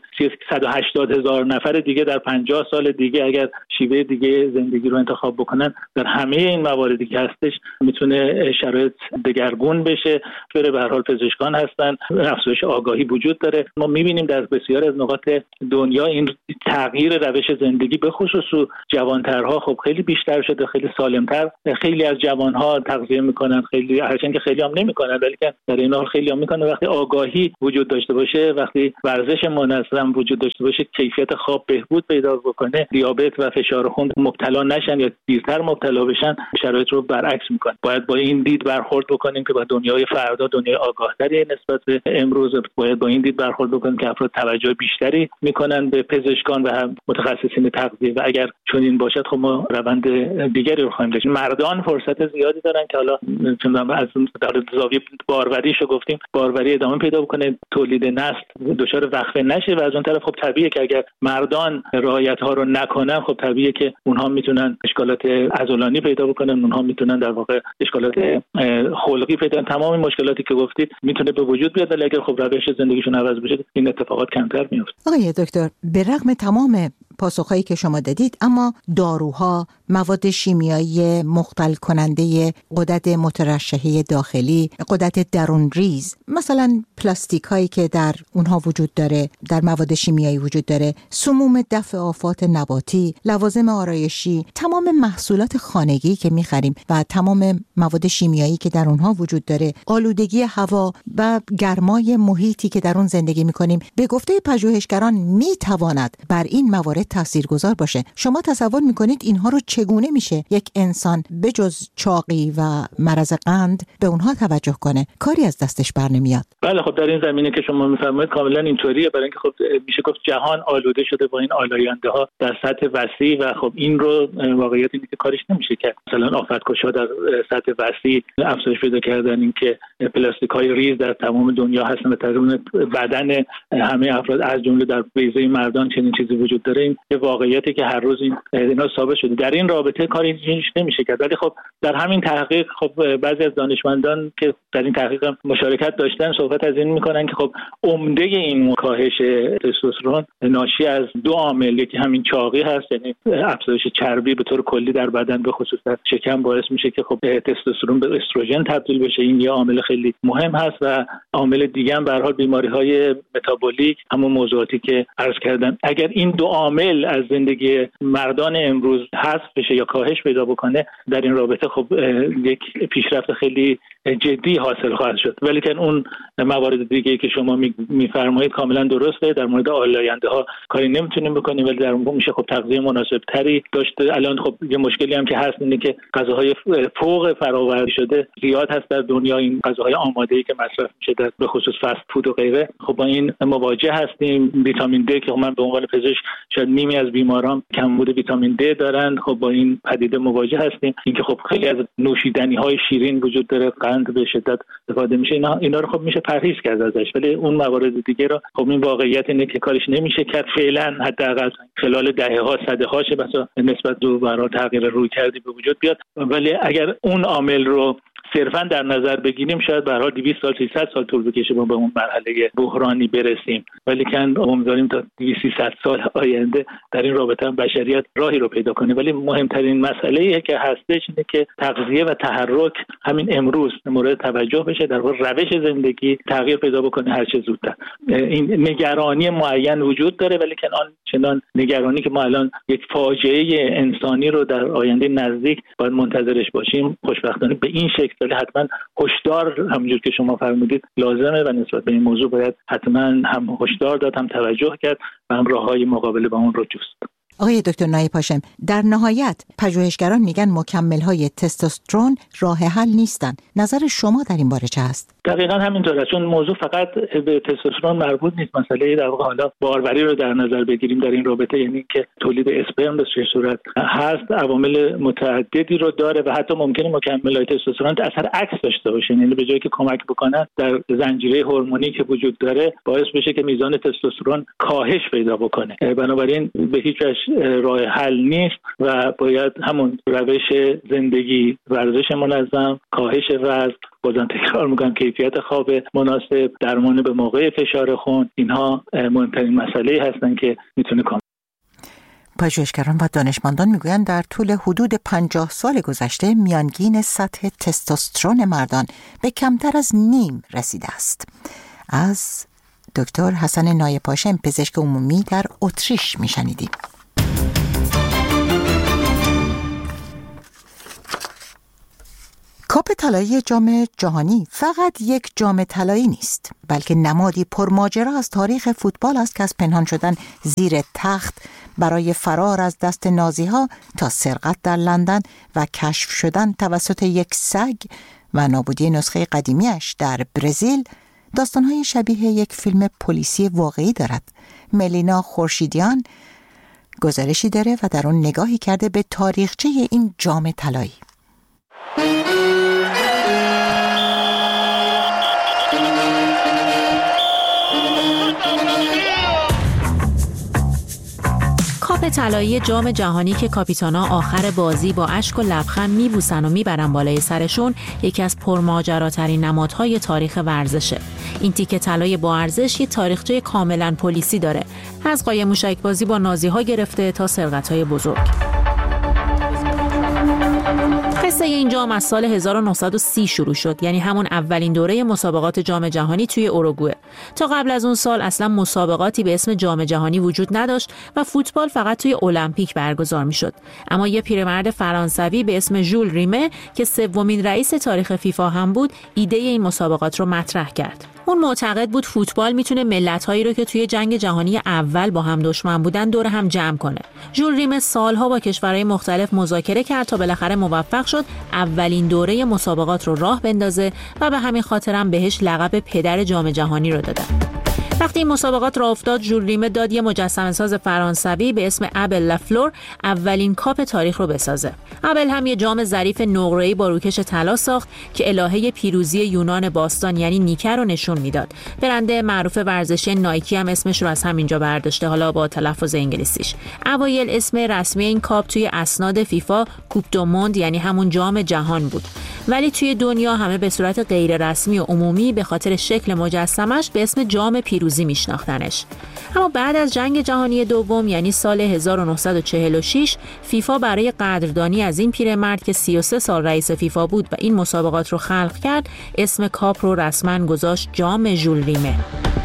180,000 نفر دیگه در 50 سال دیگه اگر شیوه دیگه زندگی رو انتخاب بکنن، در همه این مواردی که هستش میتونه شرایط دگرگون بشه. به هر حال پزشکان هستن، افزایش آگاهی وجود داره. ما میبینیم در بسیاری از نقاط دنیا این تغییر روش زندگی به خصوص جوانترها خب خیلی بیشتر شده، خیلی سالمتر. خیلی از جوانها تغذیه میکنن، خیلی هرچند که خیلی هم نمیکنن، ولی در این حال خیلی هم میکنن. وقتی آگاهی وجود داشته باشه، وقتی ورزش منظم وجود داشته باشه، کیفیت خواب بهبود پیدا بکنه، دیابت و فشار خون مبتلا نشن یا دیرتر مبتلا بشن، شرایط رو برعکس میکنه. باید با این دید برخورد بکنیم که با دنیای فردا دنیای آگاه‌تری نسبت به امروز، باید با این دید برخورد بکنیم که افراد توجه بیشتری میکنن به پزشکان و متخصصین تغذیه و اگر چنین باشد خب ما روند دیگری رو خواهیم داشت. مردان فرصت زیادی دارن که حالا چون از در زاویه باروریشو گفتیم، باروری ادامه پیدا بکنه، تولید نسل دچار وقفه نشه و از اون طرف خب طبیعیه که اگر مردان رعایت ها رو نکنن خب طبیعیه که اونها میتونن اشکالات عضلانی پیدا بکنن، اونها میتونن در واقع اشکالات خلقی پیدا کنن. تمام مشکلاتی که گفتید میتونه به وجود بیاد، ولی اگر خب روش زندگیشون عوض بشه این اتفاقات کمتر میفته. آقای دکتر، به رغم تمام پاسخهایی که شما دادید، اما داروها، مواد شیمیایی مختل کننده غدد مترشحه داخلی، غدد درون ریز، مثلا پلاستیک هایی که در اونها وجود داره، در مواد شیمیایی وجود داره، سموم دفع آفات نباتی، لوازم آرایشی، تمام محصولات خانگی که میخریم و تمام مواد شیمیایی که در اونها وجود داره، آلودگی هوا و گرمای محیطی که در اون زندگی میکنیم، به گفته پژوهشگران میتواند بر این موارد تاثیرگذار باشه. شما تصور میکنید اینها رو چگونه میشه یک انسان بجز چاقی و مرض قند به اونها توجه کنه؟ کاری از دستش بر نمیاد. بله خب در این زمینه که شما میفرمایید کاملا اینطوریه، برای اینکه خب میشه گفت جهان آلوده شده با این آلاینده ها در سطح وسیع و خب این رو واقعیت اینه که کارش نمیشه که مثلا آفتکش‌ها در سطح وسیع افزایش پیدا کردن، اینکه پلاستیک‌های ریز در تمام دنیا هستن و تقریبا بدن همه افراد از جمله در بیضه مردان چنین چیزی وجود داره. این واقعیتی که هر روز اینا ثابت شده. در این رابطه کاری نمیشه کرد، ولی خب در همین تحقیق خب بعضی از دانشمندان که در این تحقیق مشارکت داشتن صحبت از این میکنن که خب عمده این کاهش تستوسترون ناشی از دو عامل، یکی همین چاقی هست، یعنی افزایش چربی به طور کلی در بدن به خصوص در شکم باعث میشه که خب تستوسترون به استروژن تبدیل بشه. این یه عامل خیلی مهم هست و عامل دیگه هم به هر حال بیماری‌های متابولیک، همون موضوعاتی که عرض کردم. اگر این دو عامل از زندگی مردان امروز حذف بشه یا کاهش پیدا بکنه، در این رابطه خب یک پیشرفت خیلی جدی حاصل خواهد شد. ولی که اون موارد دیگه که شما میفرمایید کاملا درسته. در مورد آلاینده ها کاری نمیتونیم بکنیم، ولی در اون میشه خب تغذیه مناسب تری داشته. الان خب یه مشکلی هم که هست اینه که غذاهای فوق فراورده شده زیاد هست در دنیا، این غذاهای آماده‌ای که مصرف میشه در به خصوص فست فود و غیره. خب با این مواجه هستیم. ویتامین د که من به عنوان پزشک شاید نیمی از بیماران کمبود ویتامین د دارن، خب با این پدیده مواجه هستیم. اینکه خب خیلی از نوشیدنی‌های شیرین وجود داره، قند به شدت استفاده میشه، اینا رو خب میشه پرهیز کرد ازش، ولی اون موارد دیگه رو خب این واقعیت اینه که کارش نمیشه کرد فعلا، حداقل خلال دهه‌ها صدها شه مثلا نسبت به برای تغییر رویکردی به وجود بیاد. ولی اگر اون عامل رو صرفا در نظر بگیریم شاید به هر حال 200 سال 300 سال طول بکشه ما به اون مرحله بحرانی برسیم، ولی کن امیدواریم تا 200 سال آینده در این رابطه هم بشریت راهی رو پیدا کنه. ولی مهمترین مسئله که هستش اینه که تغذیه و تحرک همین امروز مورد توجه بشه، در واقع روش زندگی تغییر پیدا بکنه هر چه زودتر. این نگرانی معین وجود داره، ولی کن آن چنان نگرانی که ما الان یک فاجعه انسانی رو در آینده نزدیک باید منتظرش باشیم خوشبختانه به این شکل، ولی حتما هشدار همونجور که شما فرمودید لازمه و نسبت به این موضوع باید حتما هم هشدار داد، هم توجه کرد و هم راههای مقابله با اون رو جست. آقای دکتر نایب هاشم، در نهایت پژوهشگران میگن مکمل‌های تستوسترون راه حل نیستن. نظر شما در این باره چه است؟ دقیقاً همینطوره، چون موضوع فقط به تستوسترون مربوط نیست. مسئله در واقع حالا باروری رو در نظر بگیریم در این رابطه، یعنی که تولید اسپرم به چه صورت هست، عوامل متعددی رو داره و حتی ممکنه مکمل‌های تستوسترون اثر عکس داشته باشه، یعنی به جایی که کمک بکنن در زنجیره هورمونی که وجود داره باعث بشه که میزان تستوسترون کاهش پیدا بکنه. بنابراین به هیچ وجه راه حل نیست و باید همون روش زندگی، ورزش منظم، کاهش وزن، بازم تکرار میکنم کیفیت خواب مناسب، درمان به موقع فشار خون، اینها مهمترین مسئله هستن که میتونه کمک. پژوهشگران و دانشمندان میگویند در طول حدود 50 سال گذشته میانگین سطح تستوسترون مردان به کمتر از نیم رسیده است. از دکتر حسن نایپاشم، پزشک عمومی در اتریش میشنیدیم. کاپ طلایی جام جهانی فقط یک جام طلایی نیست، بلکه نمادی پرماجرا از تاریخ فوتبال است که از پنهان شدن زیر تخت برای فرار از دست نازی‌ها تا سرقت در لندن و کشف شدن توسط یک سگ و نابودی نسخه قدیمیش در برزیل داستان‌های شبیه یک فیلم پلیسی واقعی دارد. ملینا خورشیدیان گزارشی داره و در اون نگاهی کرده به تاریخچه این جام طلایی. کاپ طلایی جام جهانی که کاپیتانا آخر بازی با اشک و لبخند میبوسن و میبرن بالای سرشون، یکی از پرماجراترین نمادهای تاریخ ورزشه. این تیکه طلای با ارزش یه تاریخچه کاملا پلیسی داره، از قایم موشک بازی با نازی‌ها گرفته تا سرقت‌های بزرگ. قصه این جام از سال 1930 شروع شد، یعنی همون اولین دوره مسابقات جام جهانی توی اوروگوئه. تا قبل از اون سال اصلا مسابقاتی به اسم جام جهانی وجود نداشت و فوتبال فقط توی المپیک برگزار میشد. اما یه پیرمرد فرانسوی به اسم ژول ریمه که سومین رئیس تاریخ فیفا هم بود، ایده این مسابقات رو مطرح کرد. اون معتقد بود فوتبال میتونه ملت‌هایی رو که توی جنگ جهانی اول با هم دشمن بودن دور هم جمع کنه. ژول ریمه سالها با کشورهای مختلف مذاکره کرد تا بالاخره موفق شد اولین دوره مسابقات رو راه بندازه و به همین خاطر هم بهش لقب پدر جام جهانی رو دادن. وقتی این مسابقات راه افتاد، ژول ریمه داد یه مجسمه ساز فرانسوی به اسم ابل لافلور اولین کاپ تاریخ رو بسازه. ابل هم یه جام ظریف نقره‌ای با روکش طلا ساخت که الهه پیروزی یونان باستان یعنی نیکه رو نشون میداد. برند معروف ورزشی نایکی هم اسمش رو از همینجا برداشته، حالا با تلفظ انگلیسیش. اوایل اسم رسمی این کاپ توی اسناد فیفا کوپ دو موند یعنی همون جام جهان بود، ولی توی دنیا همه به صورت غیر رسمی و عمومی به خاطر شکل مجسمش به اسم جام پیروزی میشناختنش. اما بعد از جنگ جهانی دوم یعنی سال 1946 فیفا برای قدردانی از این پیرمرد که 33 سال رئیس فیفا بود و این مسابقات رو خلق کرد، اسم کاپ رو رسما گذاشت جام ژول ریمه.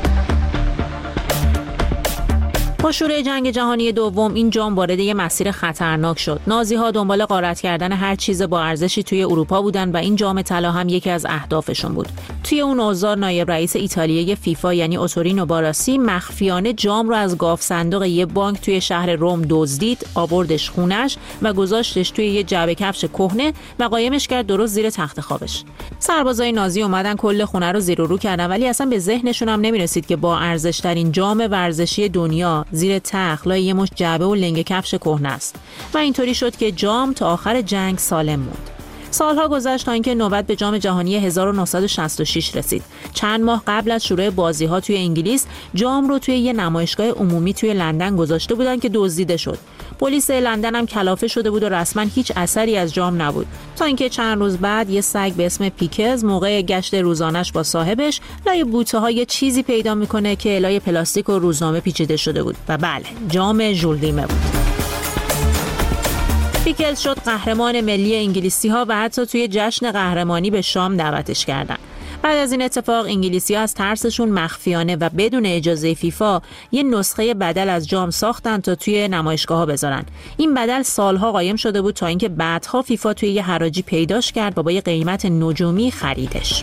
با شروع جنگ جهانی دوم این جام وارد یه مسیر خطرناک شد. نازی‌ها دنبال غارت کردن هر چیز با ارزشی توی اروپا بودن و این جام طلا هم یکی از اهدافشون بود. توی اون اوضاع نایب رئیس ایتالیایی فیفا یعنی اوتورینو باراسی مخفیانه جام رو از گاف صندوق یه بانک توی شهر روم دزدید، آوردش خونش و گذاشتش توی یه جعبه کفش کهنه و قایمش کرد درست زیر تخت خوابش. سربازای نازی اومدن کل خونه رو زیر و رو کردن، ولی اصلا به ذهنشون هم نمی‌رسید که با ارزش‌ترین جام ورزشی دنیا زیر تخت لای یه مش جعبه و لنگ کفش کهنه است و اینطوری شد که جام تا آخر جنگ سالم موند. سالها گذشت تا اینکه نوبت به جام جهانی 1966 رسید. چند ماه قبل از شروع بازی‌ها توی انگلیس جام رو توی یه نمایشگاه عمومی توی لندن گذاشته بودن که دزدیده شد. پلیس لندن هم کلافه شده بود و رسما هیچ اثری از جام نبود، تا اینکه چند روز بعد یه سگ به اسم پیکز موقع گشت روزانش با صاحبش لای بوته‌ها یه چیزی پیدا میکنه که لای پلاستیک و روزنامه پیچیده شده بود و بله، جام ژول ریمه بود. پیکز شد قهرمان ملی انگلیسی‌ها و حتی توی جشن قهرمانی به شام دعوتش کردن. بعد از این اتفاق انگلیسی‌ها از ترسشون مخفیانه و بدون اجازه فیفا یه نسخه بدل از جام ساختن تا توی نمایشگاه‌ها بذارن. این بدل سالها قایم شده بود تا اینکه بعدها فیفا توی یه حراجی پیداش کرد و با یه قیمت نجومی خریدش.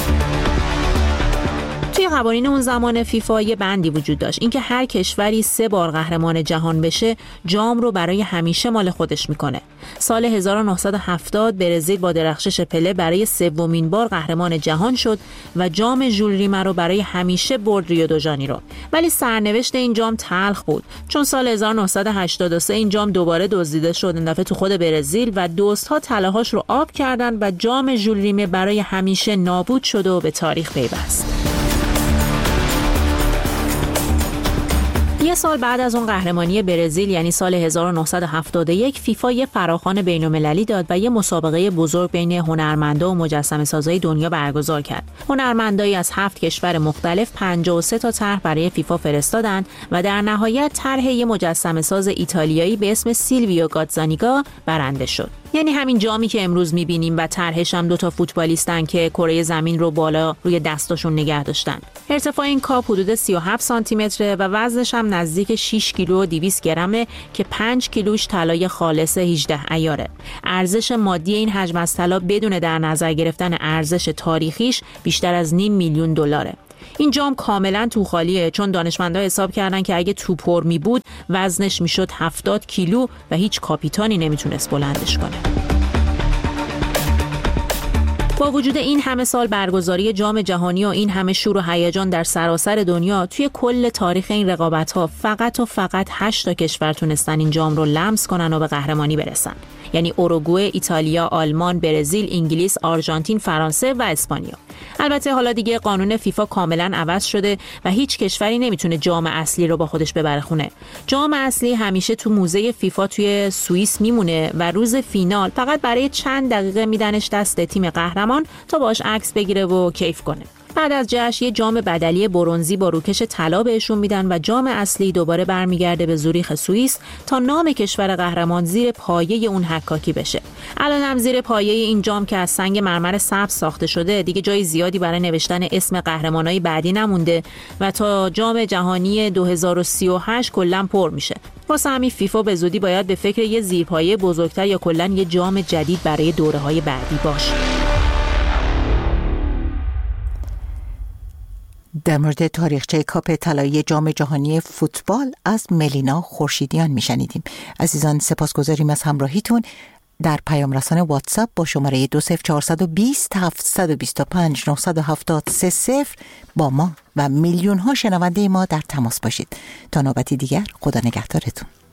توی قوانین اون زمان فیفا یه بندی وجود داشت، اینکه هر کشوری 3 بار قهرمان جهان بشه جام رو برای همیشه مال خودش میکنه. سال 1970 برزیل با درخشش پله برای 3مین بار قهرمان جهان شد و جام ژول ریمه رو برای همیشه برد ریو دو ژانیرو. ولی سرنوشت این جام تلخ بود، چون سال 1983 این جام دوباره دزدیده شد، این دفعه تو خود برزیل، و دزدها طلاهاش رو آب کردن و جام ژول ریمه برای همیشه نابود شد و به تاریخ پیوست. یه سال بعد از اون قهرمانی برزیل یعنی سال 1971 فیفا یه فراخوان بین‌المللی داد و یه مسابقه بزرگ بین هنرمندا و مجسمه‌سازای دنیا برگزار کرد. هنرمندایی از 7 کشور مختلف 53 تا طرح برای فیفا فرستادن و در نهایت طرح یه مجسمه‌ساز ایتالیایی به اسم سیلویو گاتزانیگا برنده شد. یعنی همین جامی که امروز می‌بینیم و طرحش هم 2 فوتبالیستن که کره زمین رو بالا روی دستاشون نگه داشتن. ارتفاع این کاپ حدود 37 سانتی متره و وزنش هم نزدیک 6 کیلو و 200 گرمه که 5 کیلوش طلای خالص 18 عیاره. ارزش مادی این حجم از طلا بدون در نظر گرفتن ارزش تاریخیش بیشتر از $500,000 دلاره. این جام کاملا تو خالیه، چون دانشمندا حساب کردن که اگه تو پر می بود وزنش میشد 70 کیلو و هیچ کاپیتانی نمیتونست بلندش کنه. با وجود این همه سال برگزاری جام جهانی و این همه شور و هیجان در سراسر دنیا، توی کل تاریخ این رقابت‌ها فقط 8 تا کشور تونستن این جام رو لمس کنن و به قهرمانی برسن. یعنی اوروگوئه، ایتالیا، آلمان، برزیل، انگلیس، آرژانتین، فرانسه و اسپانیا. البته حالا دیگه قانون فیفا کاملا عوض شده و هیچ کشوری نمیتونه جام اصلی رو با خودش ببره خونه. جام اصلی همیشه تو موزه فیفا توی سوئیس میمونه و روز فینال فقط برای چند دقیقه میدنش دست تیم قهرمان تا باش عکس بگیره و کیف کنه. بعد از جشن یه جام بدلی برنزی با روکش طلا بهشون میدن و جام اصلی دوباره برمیگرده به زوریخ سوئیس تا نام کشور قهرمان زیر پایه اون حکاکی بشه. الان هم زیر پایه این جام که از سنگ مرمر سبز ساخته شده دیگه جای زیادی برای نوشتن اسم قهرمانای بعدی نمونده و تا جام جهانی 2038 کلاً پر میشه. واسه همین فیفا به زودی باید به فکر یه زیرپایه بزرگتر یا کلاً یه جام جدید برای دوره‌های بعدی باشه. در مورد تاریخچه کاپ طلایی جام جهانی فوتبال از ملینا خورشیدیان میشنیدیم. عزیزان سپاسگزاریم از همراهیتون. در پیام رسان واتساپ با شماره 20420 725 970 با ما و میلیون ها شنونده ما در تماس باشید. تا نوبتی دیگر، خدا نگهدارتون.